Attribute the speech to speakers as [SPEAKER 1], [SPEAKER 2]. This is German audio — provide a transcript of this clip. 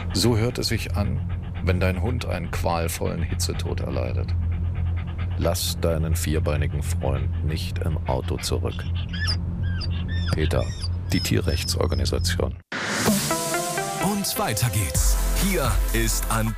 [SPEAKER 1] So hört es sich an, wenn dein Hund einen qualvollen Hitzetod erleidet. Lass deinen vierbeinigen Freund nicht im Auto zurück. PETA, die Tierrechtsorganisation.
[SPEAKER 2] Und weiter geht's. Hier ist Antenne